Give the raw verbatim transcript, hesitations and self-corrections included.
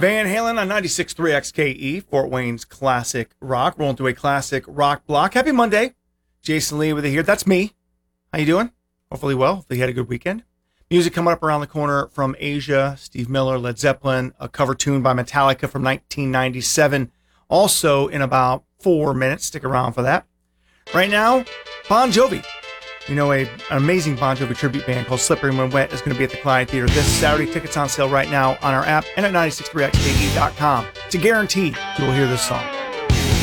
Van Halen on ninety-six point three X K E, Fort Wayne's classic rock. Rolling through a classic rock block. Happy Monday. Jason Lee with you here. That's me. How you doing? Hopefully well. Hopefully you had a good weekend. Music coming up around the corner from Asia. Steve Miller, Led Zeppelin, a cover tune by Metallica from nineteen ninety-seven. Also in about four minutes. Stick around for that. Right now, Bon Jovi. You know, a, an amazing Bon Jovi tribute band called Slippery When Wet is going to be at the Clyde Theater this Saturday. Tickets on sale right now on our app and at nine six three X K E dot com. It's a guarantee you will hear this song.